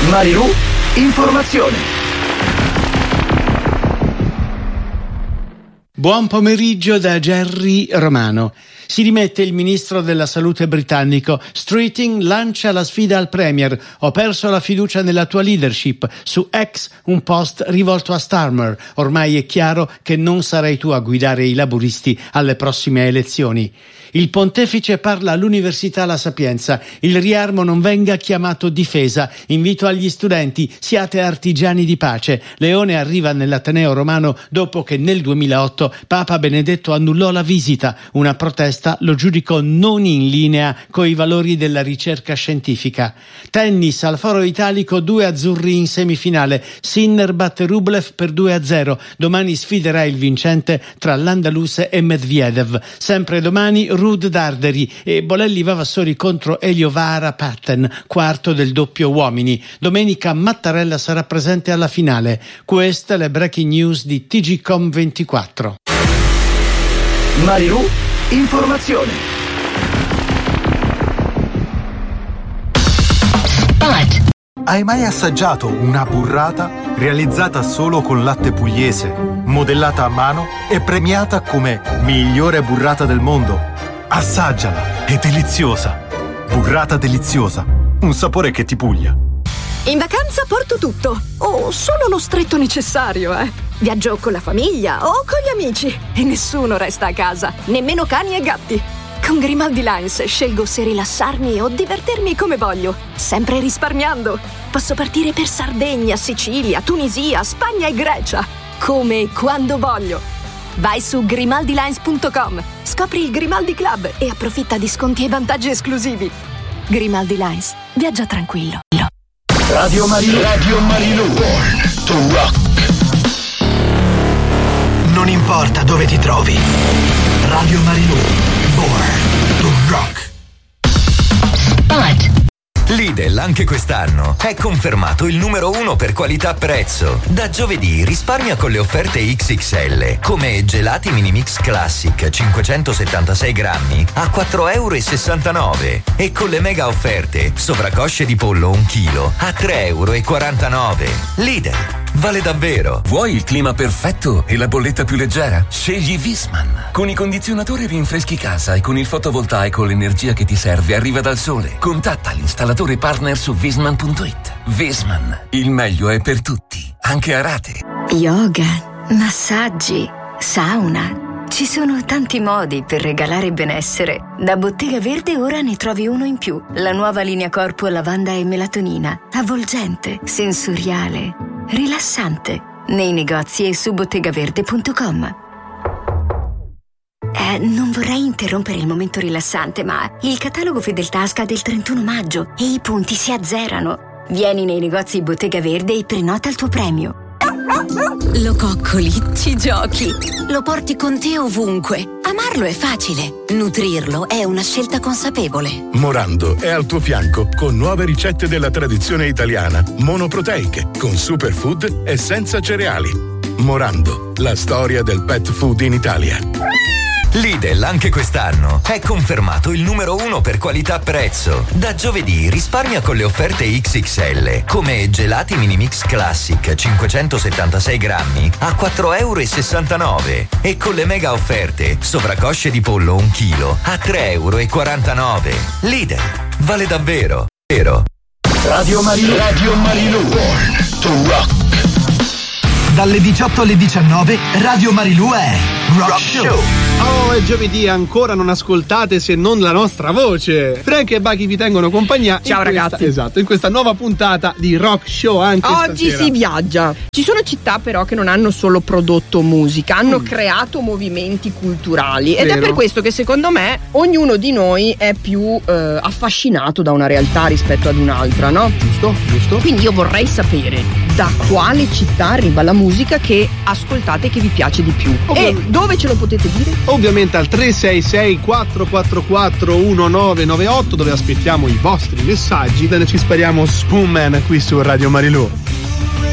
Marilù Informazione. Buon pomeriggio da Gerry Romano. Si dimette il ministro della salute britannico. Streeting lancia la sfida al premier. Ho perso la fiducia nella tua leadership. Su X un post rivolto a Starmer. Ormai è chiaro che non sarai tu a guidare i laburisti alle prossime elezioni. Il pontefice parla all'Università La Sapienza. Il riarmo non venga chiamato difesa. Invito agli studenti, siate artigiani di pace. Leone arriva nell'Ateneo Romano dopo che nel 2008 Papa Benedetto annullò la visita. Una protesta lo giudicò non in linea con i valori della ricerca scientifica. Tennis, al Foro Italico 2 azzurri in semifinale. Sinner batte Rublev per 2-0. Domani sfiderà il vincente tra l'andaluse e Medvedev. Sempre domani Ruud Darderi e Bolelli Vavassori contro Elio Vara Patten, quarto del doppio uomini. Domenica Mattarella sarà presente alla finale. Queste le breaking news di TGcom24. Marilù Informazione. Hai mai assaggiato una burrata realizzata solo con latte pugliese, modellata a mano e premiata come migliore burrata del mondo? Assaggiala, è deliziosa. Burrata deliziosa, un sapore che ti puglia. In vacanza porto tutto, o solo lo stretto necessario, Viaggio con la famiglia o con gli amici e nessuno resta a casa, nemmeno cani e gatti. Con Grimaldi Lines scelgo se rilassarmi o divertirmi come voglio, sempre risparmiando. Posso partire per Sardegna, Sicilia, Tunisia, Spagna e Grecia, come e quando voglio. Vai su grimaldilines.com, scopri il Grimaldi Club e approfitta di sconti e vantaggi esclusivi. Grimaldi Lines, viaggia tranquillo. Radio Marilù. Radio Marilù. Born to rock. Non importa dove ti trovi. Radio Marilù. Born to rock. Lidl anche quest'anno è confermato il numero 1 per qualità-prezzo. Da giovedì risparmia con le offerte XXL, come gelati mini mix classic 576 grammi a 4,69 € e con le mega offerte sovracosce di pollo 1 chilo a 3,49 €. Lidl, vale davvero. Vuoi il clima perfetto e la bolletta più leggera? Scegli Viessmann. Con i condizionatori rinfreschi casa e con il fotovoltaico l'energia che ti serve arriva dal sole. Contatta l'installatore partner su Viessmann.it. Viessmann, il meglio è per tutti, anche a rate. Yoga, massaggi, sauna. Ci sono tanti modi per regalare benessere. Da Bottega Verde ora ne trovi uno in più. La nuova linea corpo lavanda e melatonina. Avvolgente, sensoriale, rilassante. Nei negozi e su bottegaverde.com. Non vorrei interrompere il momento rilassante, ma il catalogo Fedeltà scade il 31 maggio e i punti si azzerano. Vieni nei negozi Bottega Verde e prenota il tuo premio. Lo coccoli, ci giochi, lo porti con te ovunque. Amarlo è facile, nutrirlo è una scelta consapevole. Morando è al tuo fianco con nuove ricette della tradizione italiana, monoproteiche, con superfood e senza cereali. Morando, la storia del pet food in Italia. Lidl anche quest'anno è confermato il numero 1 per qualità-prezzo. Da giovedì risparmia con le offerte XXL, come gelati mini mix classic 576 grammi a 4,69 € e con le mega offerte sovracosce di pollo 1 chilo a 3,49 €. Lidl, vale davvero. Vero. Radio Marilù. Radio Marilù. Born to rock. Dalle 18 alle 19 Radio Marilù è Rock Show. Oh, è giovedì, ancora non ascoltate se non la nostra voce. Frank e Bucky vi tengono compagnia. Ciao ragazzi. Esatto, in questa nuova puntata di Rock Show anche oggi stasera. Si viaggia. Ci sono città però che non hanno solo prodotto musica, hanno creato movimenti culturali. Ed è per questo che secondo me ognuno di noi è più affascinato da una realtà rispetto ad un'altra, no? Giusto. Quindi io vorrei sapere da quale città arriva la musica che ascoltate e che vi piace di più. E dove ce lo potete dire? Ovviamente al 366 444 1998, dove aspettiamo i vostri messaggi. Ci spariamo Spoonman qui su Radio Marilù.